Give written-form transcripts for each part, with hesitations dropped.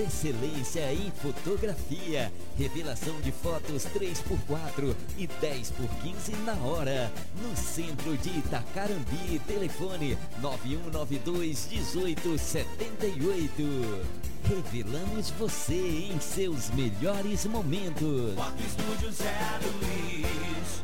Excelência em fotografia, revelação de fotos 3x4 e 10x15 na hora, no centro de Itacarambi, telefone 9192-1878. Revelamos você em seus melhores momentos. Foto Estúdio Zé Luiz.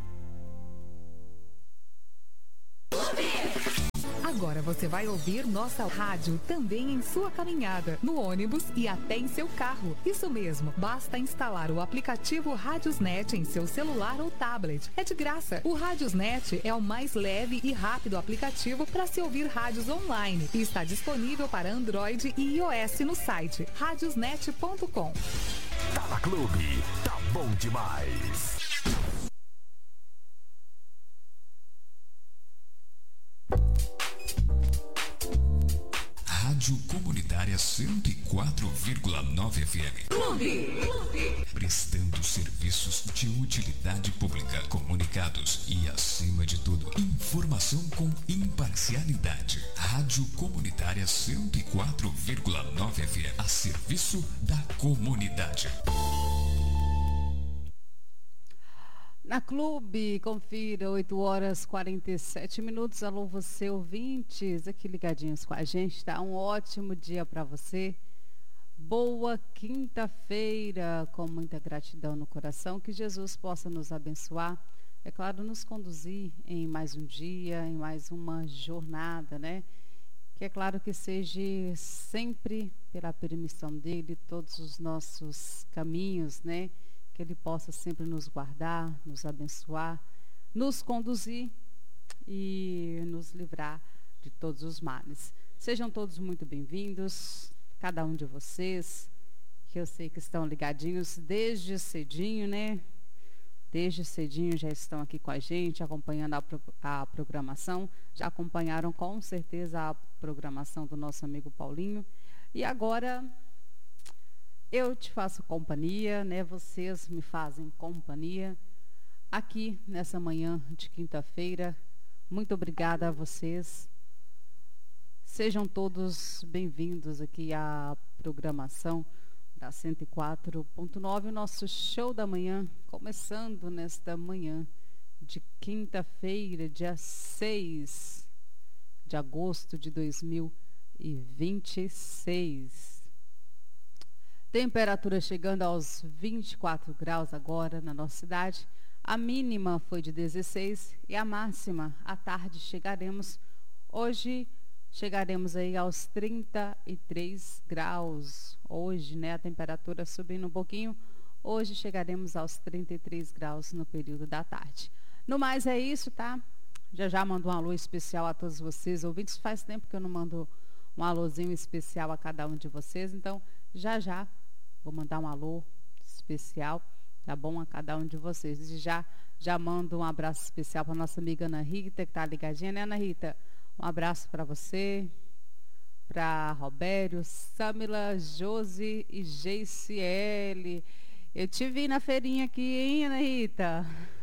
Agora você vai ouvir nossa rádio também em sua caminhada, no ônibus e até em seu carro. Isso mesmo, basta instalar o aplicativo Rádiosnet em seu celular ou tablet. É de graça. O Rádiosnet é o mais leve e rápido aplicativo para se ouvir rádios online e está disponível para Android e iOS no site radiosnet.com. Tá na Clube, tá bom demais. Rádio Comunitária 104,9 FM. Clube. Prestando serviços de utilidade pública, comunicados e, acima de tudo, informação com imparcialidade. Rádio Comunitária 104,9 FM, a serviço da comunidade. Na Clube, confira, 8h47. Alô, você, ouvintes, aqui ligadinhos com a gente, tá? Um ótimo dia para você. Boa quinta-feira, com muita gratidão no coração. Que Jesus possa nos abençoar, é claro, nos conduzir em mais um dia, em mais uma jornada, né? Que é claro que seja sempre pela permissão dele, todos os nossos caminhos, né? Que Ele possa sempre nos guardar, nos abençoar, nos conduzir e nos livrar de todos os males. Sejam todos muito bem-vindos, cada um de vocês, que eu sei que estão ligadinhos desde cedinho, né? Desde cedinho já estão aqui com a gente, acompanhando a programação. Já acompanharam com certeza a programação do nosso amigo Paulinho. E agora eu te faço companhia, né? Vocês me fazem companhia aqui nessa manhã de quinta-feira. Muito obrigada a vocês. Sejam todos bem-vindos aqui à programação da 104.9, o nosso show da manhã, começando nesta manhã de quinta-feira, dia 6 de agosto de 2026. Temperatura chegando aos 24 graus agora na nossa cidade. A mínima foi de 16 e a máxima, à tarde, hoje chegaremos aí aos 33 graus. Hoje, né, a temperatura subindo um pouquinho. Hoje chegaremos aos 33 graus no período da tarde. No mais é isso, tá? Já mando um alô especial a todos vocês, ouvintes. Faz tempo que eu não mando um alôzinho especial a cada um de vocês, então já vou mandar um alô especial, tá bom, a cada um de vocês. E já mando um abraço especial para nossa amiga Ana Rita, que está ligadinha, né, Ana Rita? Um abraço para você, para Robério, Samila, Josi e Geiciele. Eu te vi na feirinha aqui, hein, Ana Rita?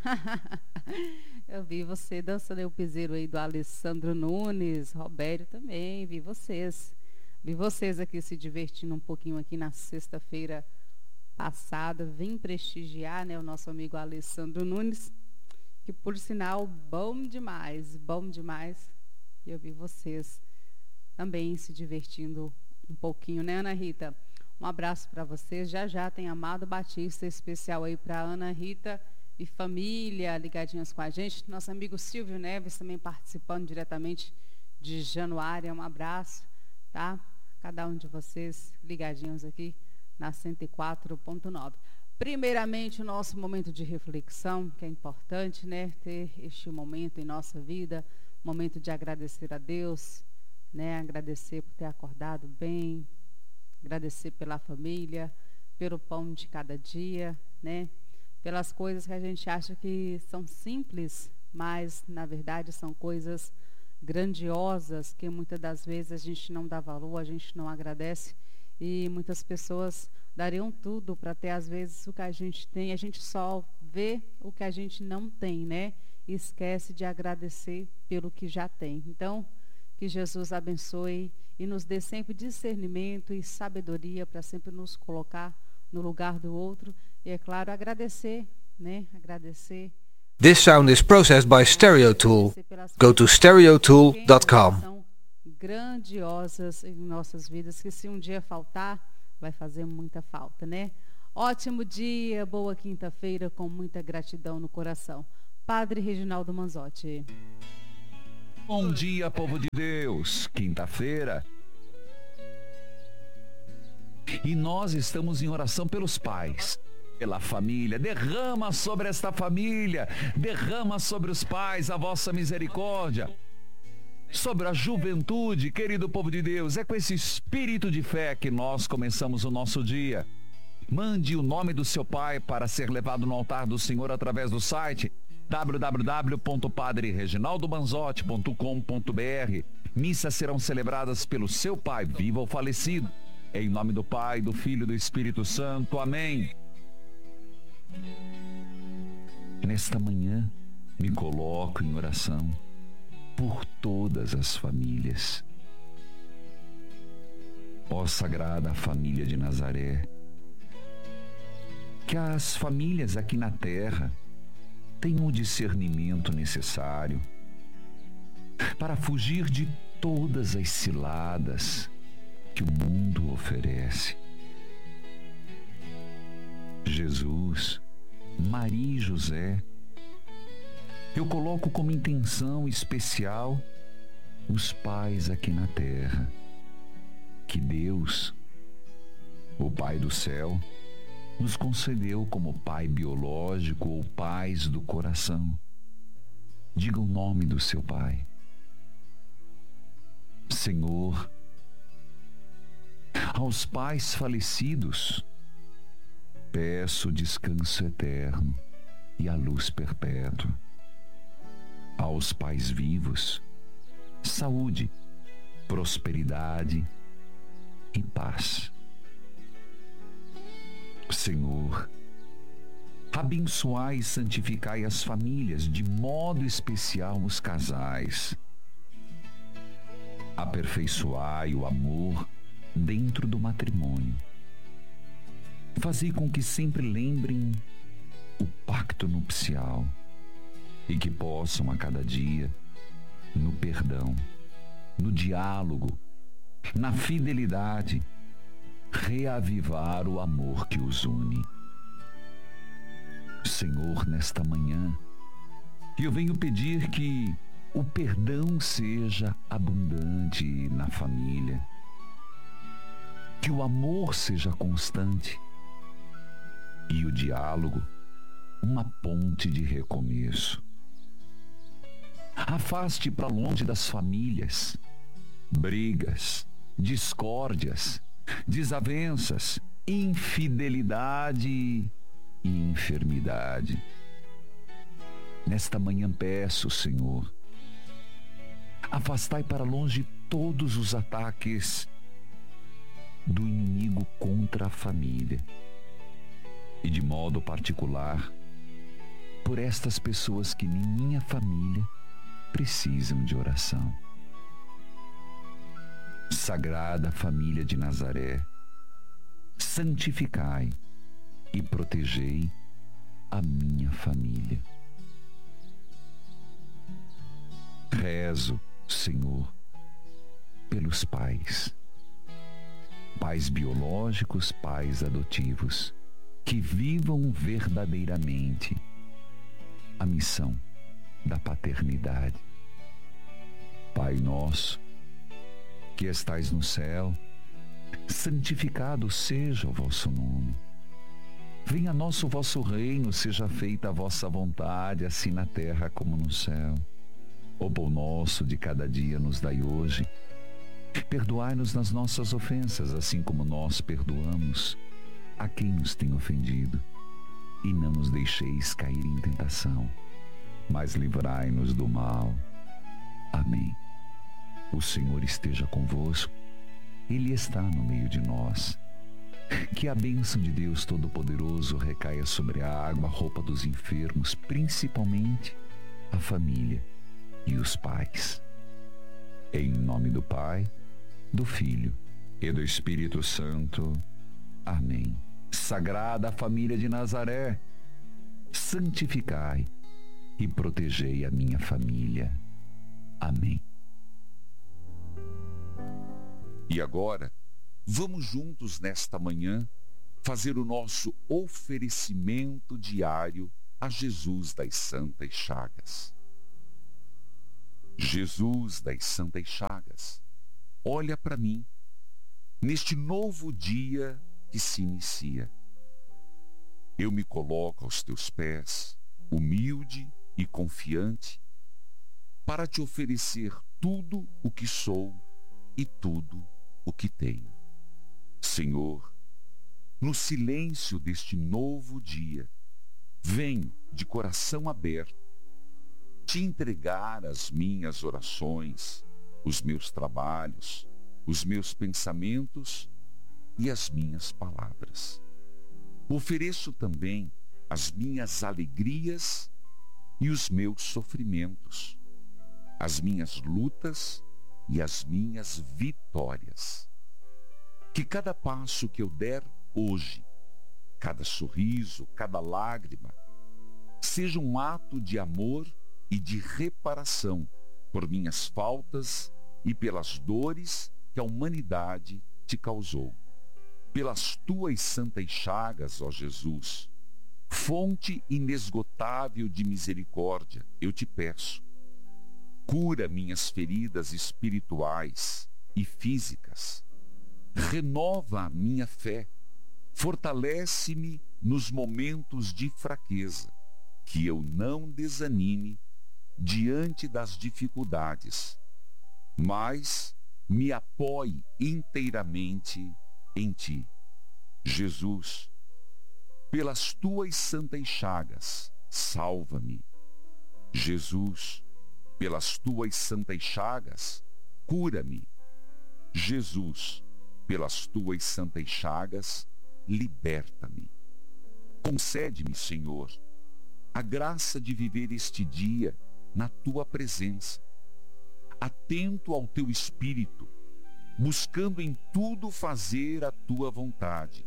Eu vi você dançando o piseiro aí do Alessandro Nunes, Robério também, vi vocês. Vi vocês aqui se divertindo um pouquinho aqui na sexta-feira passada. Vim prestigiar, né, o nosso amigo Alessandro Nunes, que por sinal, bom demais. E eu vi vocês também se divertindo um pouquinho, né, Ana Rita? Um abraço para vocês. Já tem Amado Batista, especial aí para Ana Rita e família ligadinhas com a gente. Nosso amigo Silvio Neves também participando diretamente de Januária. Um abraço, tá? Cada um de vocês ligadinhos aqui na 104.9. Primeiramente, o nosso momento de reflexão, que é importante, né? Ter este momento em nossa vida, momento de agradecer a Deus, né? Agradecer por ter acordado bem, agradecer pela família, pelo pão de cada dia, né? Pelas coisas que a gente acha que são simples, mas, na verdade, são coisas grandiosas que muitas das vezes a gente não dá valor, a gente não agradece, e muitas pessoas dariam tudo para ter, às vezes, o que a gente tem. A gente só vê o que a gente não tem, né? E esquece de agradecer pelo que já tem. Então, que Jesus abençoe e nos dê sempre discernimento e sabedoria para sempre nos colocar no lugar do outro. E, é claro, agradecer, né? Agradecer. This sound is processed by StereoTool. Go to stereotool.com. São grandiosas em nossas vidas, que se um dia faltar, vai fazer muita falta, né? Ótimo dia, boa quinta-feira, com muita gratidão no coração. Padre Reginaldo Manzotti. Bom dia, povo de Deus. Quinta-feira. E nós estamos em oração pelos pais, pela família. Derrama sobre esta família, derrama sobre os pais a vossa misericórdia. Sobre a juventude, querido povo de Deus, é com esse espírito de fé que nós começamos o nosso dia. Mande o nome do seu pai para ser levado no altar do Senhor através do site www.padrereginaldomanzotti.com.br. Missas serão celebradas pelo seu pai, vivo ou falecido. Em nome do Pai, do Filho e do Espírito Santo. Amém. Nesta manhã, me coloco em oração por todas as famílias. Ó Sagrada Família de Nazaré, que as famílias aqui na terra tenham o discernimento necessário para fugir de todas as ciladas que o mundo oferece. Jesus, Maria e José, eu coloco como intenção especial os pais aqui na terra. Que Deus, o Pai do céu, nos concedeu como pai biológico ou pais do coração. Diga o nome do seu pai. Senhor, aos pais falecidos, peço descanso eterno e a luz perpétua. Aos pais vivos, saúde, prosperidade e paz. Senhor, abençoai e santificai as famílias, de modo especial os casais. Aperfeiçoai o amor dentro do matrimônio. Fazei com que sempre lembrem o pacto nupcial e que possam a cada dia, no perdão, no diálogo, na fidelidade, reavivar o amor que os une. Senhor, nesta manhã, eu venho pedir que o perdão seja abundante na família, que o amor seja constante e o diálogo uma ponte de recomeço. Afaste para longe das famílias brigas, discórdias, desavenças, infidelidade e enfermidade. Nesta manhã peço, Senhor, afastai para longe todos os ataques do inimigo contra a família e, de modo particular, por estas pessoas que em minha família precisam de oração. Sagrada Família de Nazaré, santificai e protegei a minha família. Rezo, Senhor, pelos pais, pais biológicos, pais adotivos, que vivam verdadeiramente a missão da paternidade. Pai nosso, que estais no céu, santificado seja o vosso nome. Venha a nós o vosso reino, seja feita a vossa vontade, assim na terra como no céu. O pão nosso de cada dia nos dai hoje. Perdoai-nos nas nossas ofensas, assim como nós perdoamos a quem nos tem ofendido. E não nos deixeis cair em tentação, mas livrai-nos do mal. Amém. O Senhor esteja convosco, Ele está no meio de nós. Que a bênção de Deus Todo-Poderoso recaia sobre a água, a roupa dos enfermos, principalmente a família e os pais. Em nome do Pai, do Filho e do Espírito Santo. Amém. Sagrada Família de Nazaré, santificai e protegei a minha família. Amém. E agora, vamos juntos nesta manhã fazer o nosso oferecimento diário a Jesus das Santas Chagas. Jesus das Santas Chagas, olha para mim, neste novo dia que se inicia. Eu me coloco aos teus pés, humilde e confiante, para te oferecer tudo o que sou e tudo o que tenho. Senhor, no silêncio deste novo dia, venho de coração aberto te entregar as minhas orações, os meus trabalhos, os meus pensamentos e as minhas palavras. Ofereço também as minhas alegrias e os meus sofrimentos, as minhas lutas e as minhas vitórias. Que cada passo que eu der hoje, cada sorriso, cada lágrima, seja um ato de amor e de reparação por minhas faltas e pelas dores que a humanidade te causou. Pelas tuas santas chagas, ó Jesus, fonte inesgotável de misericórdia, eu te peço, cura minhas feridas espirituais e físicas, renova a minha fé, fortalece-me nos momentos de fraqueza, que eu não desanime diante das dificuldades, mas me apoie inteiramente em ti. Jesus, pelas tuas santas chagas, salva-me. Jesus, pelas tuas santas chagas, cura-me. Jesus, pelas tuas santas chagas, liberta-me. Concede-me, Senhor, a graça de viver este dia na tua presença, atento ao teu Espírito, buscando em tudo fazer a tua vontade.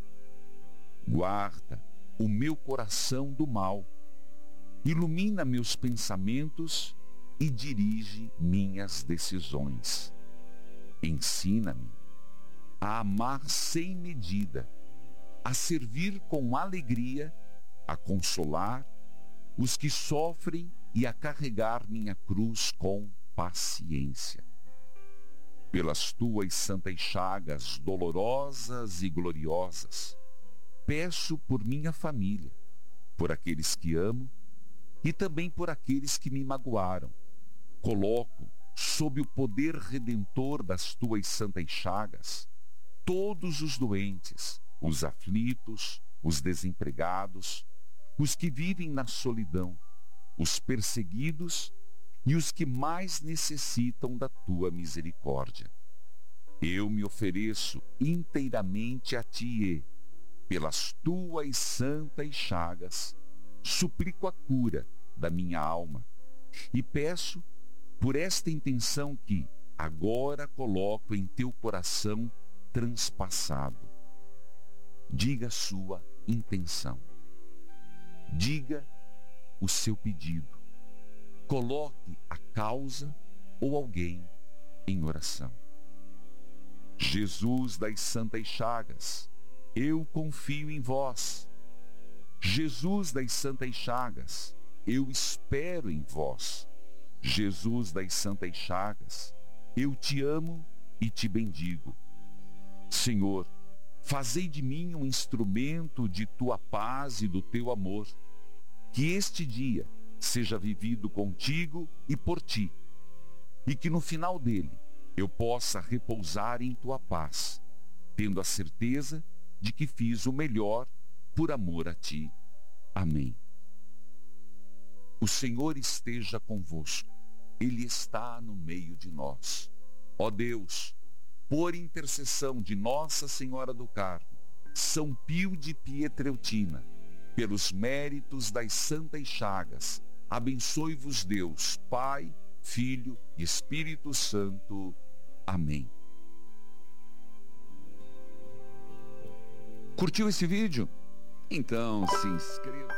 Guarda o meu coração do mal, ilumina meus pensamentos e dirige minhas decisões. Ensina-me a amar sem medida, a servir com alegria, a consolar os que sofrem e a carregar minha cruz com paciência. Pelas tuas santas chagas dolorosas e gloriosas, peço por minha família, por aqueles que amo e também por aqueles que me magoaram. Coloco sob o poder redentor das tuas santas chagas todos os doentes, os aflitos, os desempregados, os que vivem na solidão, os perseguidos e os que mais necessitam da tua misericórdia. Eu me ofereço inteiramente a ti e, pelas tuas santas chagas, suplico a cura da minha alma e peço por esta intenção que agora coloco em teu coração transpassado. Diga a sua intenção. Diga o seu pedido. Coloque a causa ou alguém em oração. Jesus das santas chagas, eu confio em vós. Jesus das santas chagas, eu espero em vós. Jesus das santas chagas, eu te amo e te bendigo. Senhor, fazei de mim um instrumento de tua paz e do teu amor. Que este dia seja vivido contigo e por ti, e que no final dele eu possa repousar em tua paz, tendo a certeza de que fiz o melhor por amor a ti. Amém. O Senhor esteja convosco, Ele está no meio de nós. Ó Deus, por intercessão de Nossa Senhora do Carmo, São Pio de Pietrelcina, pelos méritos das santas chagas, abençoe-vos Deus, Pai, Filho e Espírito Santo. Amém. Curtiu esse vídeo? Então se inscreva.